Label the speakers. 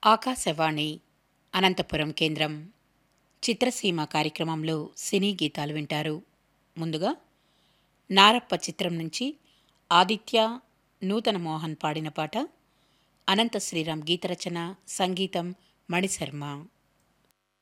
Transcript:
Speaker 1: ఆకాశవాణి అనంతపురం కేంద్రం చిత్రసీమ కార్యక్రమంలో సినీ గీతాలు వింటారు. ముందుగా నారప్ప చిత్రం నుంచి ఆదిత్య, నూతన మోహన్ పాడిన పాట. అనంత శ్రీరామ్ గీతరచన, సంగీతం మణిశర్మ.